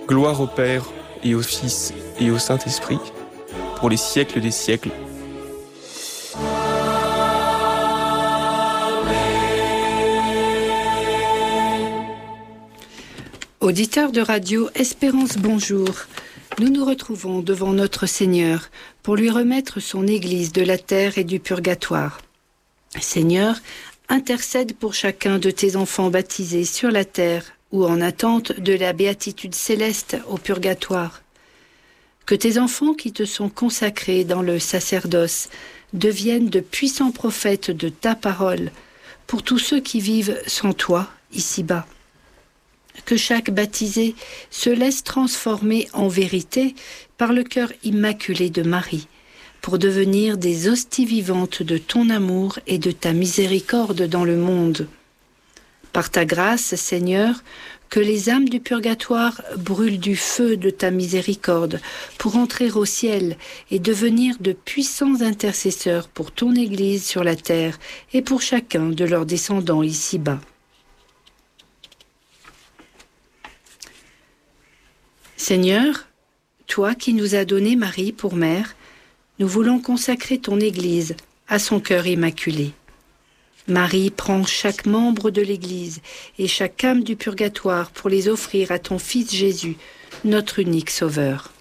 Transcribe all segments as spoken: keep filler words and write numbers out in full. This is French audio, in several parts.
Gloire au Père et au Fils et au Saint-Esprit, pour les siècles des siècles. Auditeurs de radio Espérance, bonjour. Nous nous retrouvons devant notre Seigneur pour lui remettre son Église de la terre et du purgatoire. Seigneur, intercède pour chacun de tes enfants baptisés sur la terre ou en attente de la béatitude céleste au purgatoire. Que tes enfants qui te sont consacrés dans le sacerdoce deviennent de puissants prophètes de ta parole pour tous ceux qui vivent sans toi ici-bas. Que chaque baptisé se laisse transformer en vérité par le cœur immaculé de Marie, pour devenir des hosties vivantes de ton amour et de ta miséricorde dans le monde. Par ta grâce, Seigneur, que les âmes du purgatoire brûlent du feu de ta miséricorde pour entrer au ciel et devenir de puissants intercesseurs pour ton Église sur la terre et pour chacun de leurs descendants ici-bas. Seigneur, toi qui nous as donné Marie pour mère, nous voulons consacrer ton Église à son cœur immaculé. Marie prend chaque membre de l'Église et chaque âme du purgatoire pour les offrir à ton Fils Jésus, notre unique Sauveur.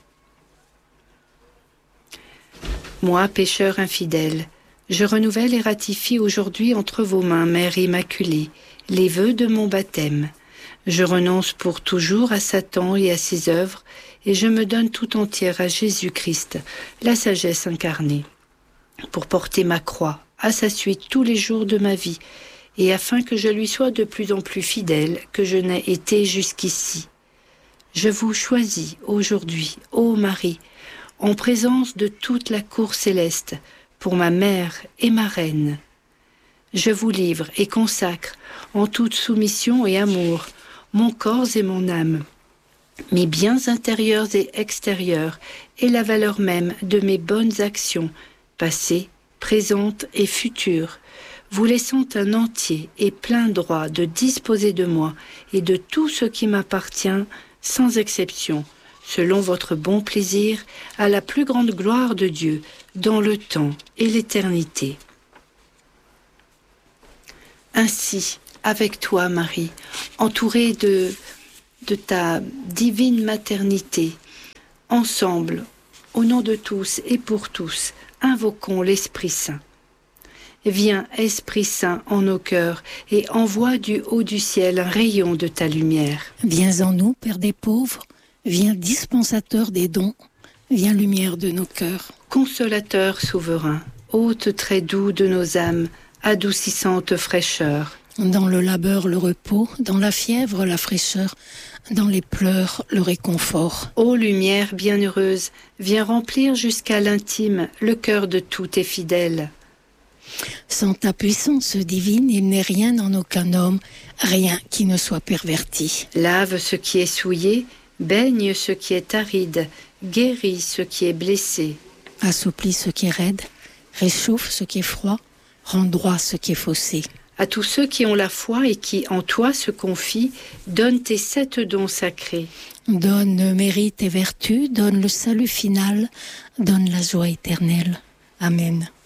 Moi, pécheur infidèle, je renouvelle et ratifie aujourd'hui entre vos mains, Mère Immaculée, les vœux de mon baptême. Je renonce pour toujours à Satan et à ses œuvres, et je me donne tout entière à Jésus-Christ, la sagesse incarnée, pour porter ma croix à sa suite tous les jours de ma vie, et afin que je lui sois de plus en plus fidèle que je n'ai été jusqu'ici. Je vous choisis aujourd'hui, ô Marie, en présence de toute la cour céleste, pour ma mère et ma reine. Je vous livre et consacre, en toute soumission et amour, mon corps et mon âme, mes biens intérieurs et extérieurs, et la valeur même de mes bonnes actions, passées, présentes et futures, vous laissant un entier et plein droit de disposer de moi et de tout ce qui m'appartient, sans exception, selon votre bon plaisir, à la plus grande gloire de Dieu, dans le temps et l'éternité. Ainsi, avec toi, Marie, entourée de, de ta divine maternité, ensemble, au nom de tous et pour tous, invoquons l'Esprit Saint. Viens, Esprit Saint, en nos cœurs et envoie du haut du ciel un rayon de ta lumière. Viens en nous, Père des pauvres, viens dispensateur des dons, viens lumière de nos cœurs. Consolateur souverain, hôte très doux de nos âmes, adoucissante fraîcheur. Dans le labeur, le repos, dans la fièvre, la fraîcheur, dans les pleurs, le réconfort. Ô lumière bienheureuse, viens remplir jusqu'à l'intime le cœur de tous tes fidèles. Sans ta puissance divine, il n'est rien en aucun homme, rien qui ne soit perverti. Lave ce qui est souillé, baigne ce qui est aride, guéris ce qui est blessé. Assouplis ce qui est raide, réchauffe ce qui est froid, rend droit ce qui est faussé. À tous ceux qui ont la foi et qui en toi se confient, donne tes sept dons sacrés. Donne mérite et vertu, donne le salut final, donne la joie éternelle. Amen.